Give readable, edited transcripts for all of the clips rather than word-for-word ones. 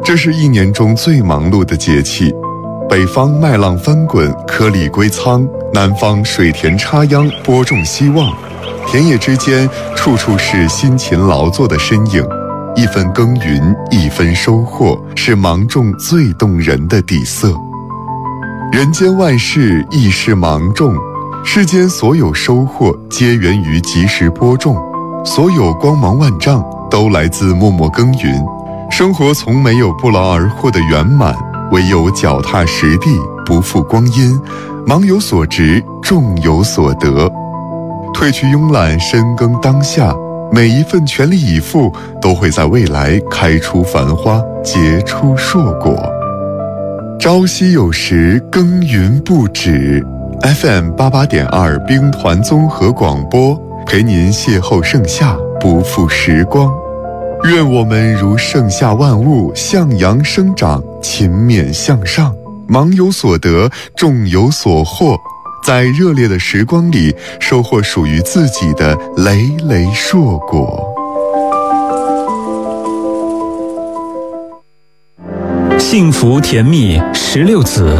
这是一年中最忙碌的节气，北方麦浪翻滚，颗粒归仓；南方水田插秧，播种希望。田野之间，处处是辛勤劳作的身影。一分耕耘，一分收获，是芒种最动人的底色。人间万事亦是芒种，世间所有收获皆源于及时播种，所有光芒万丈都来自默默耕耘。生活从没有不劳而获的圆满，唯有脚踏实地，不负光阴。芒有所值，种有所得。褪去慵懒，深耕当下，每一份全力以赴都会在未来开出繁花，结出硕果。朝夕有时，耕耘不止。FM 88.2兵团综合广播，陪您邂逅盛夏，不负时光。愿我们如盛夏万物，向阳生长，勤勉向上，芒有所得，种有所获，在热烈的时光里，收获属于自己的累累硕果。 幸福甜蜜16子。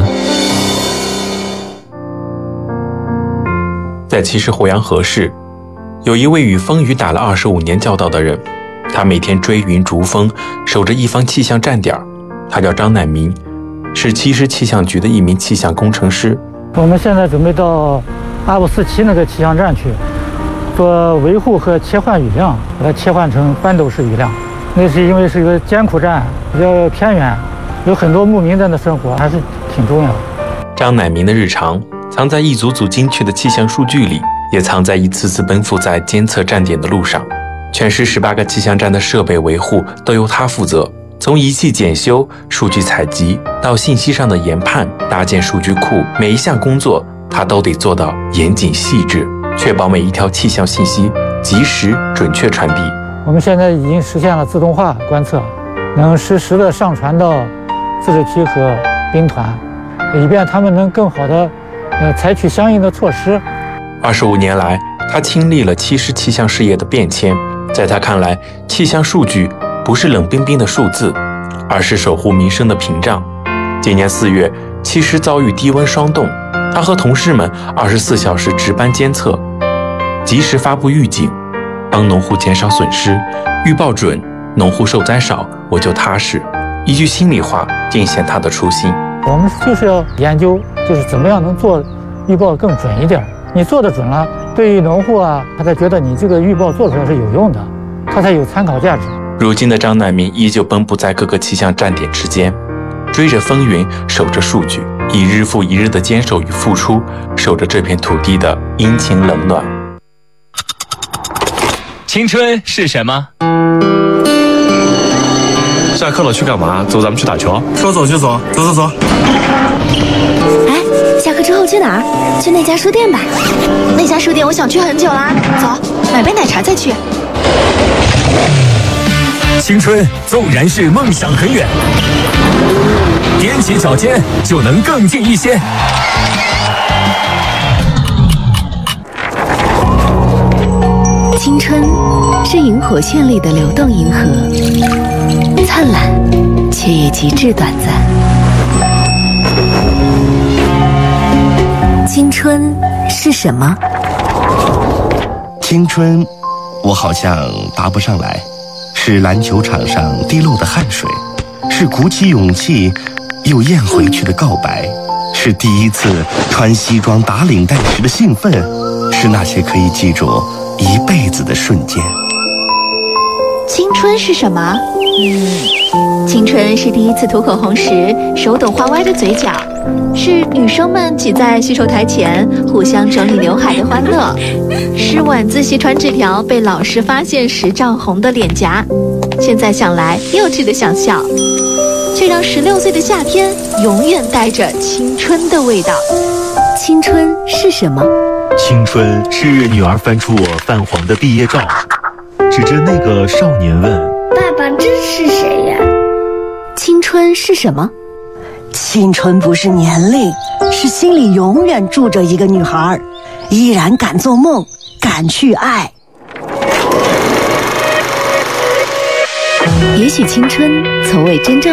在其实鄱阳河市，有一位与风雨打了25年交道的人，他每天追云逐风，守着一方气象站点。他叫张乃明，是其实气象局的一名气象工程师。 我们现在准备到2547那个气象站去做维护和切换雨量，把它切换成翻斗式雨量。那是因为是一个艰苦站，比较偏远，有很多牧民在那生活，还是挺重要的。 张乃明的日常藏在一组组精确的气象数据里，也藏在一次次奔赴在监测站点的路上。全市18个气象站的设备维护都由他负责，从仪器检修、数据采集到信息上的研判、搭建数据库，每一项工作他都得做到严谨细致，确保每一条气象信息及时准确传递。 我们现在已经实现了自动化观测，能实时的上传到自治区和兵团，以便他们能更好的采取相应的措施。 25年来，他亲历了7市气象事业的变迁。在他看来，气象数据不是冷冰冰的数字，而是守护民生的屏障。今年4月，7市遭遇低温霜冻，他和同事们24小时值班监测，及时发布预警，帮农户减少损失。预报准，农户受灾少，我就踏实。一句心里话，尽显他的初心。 我们就是要研究，就是怎么样能做预报更准一点。你做得准了，对于农户啊，他才觉得你这个预报做出来是有用的，他才有参考价值。 如今的张乃明依旧奔波在各个气象站点之间，追着风云，守着数据，以日复一日的坚守与付出，守着这片土地的阴晴冷暖。 青春是什么？ 下课了去干嘛？走，咱们去打球。 说走就走，走走走。 哎，下课之后去哪儿？去那家书店吧。那家书店我想去很久啦。走，买杯奶茶再去。 青春纵然是梦想很远，踮起脚尖就能更近一些。 青春是萤火线里的流动银河，灿烂却也极致短暂。青春是什么？ 青春，我好像答不上来。是篮球场上滴落的汗水，是鼓起勇气又咽回去的告白，是第一次穿西装打领带时的兴奋，是那些可以记住一辈子的瞬间。 青春是什么？青春是第一次涂口红时手抖花歪的嘴角，是女生们挤在洗手台前互相整理刘海的欢乐，是晚自习传纸条被老师发现时涨红的脸颊。现在想来幼稚的想笑，却让16岁的夏天永远带着青春的味道。青春是什么？ 青春是女儿翻出我泛黄的毕业照，指着那个少年问： 爸爸，这是谁呀？ 青春是什么？ 青春不是年龄，是心里永远住着一个女孩，依然敢做梦，敢去爱。 也许青春从未真正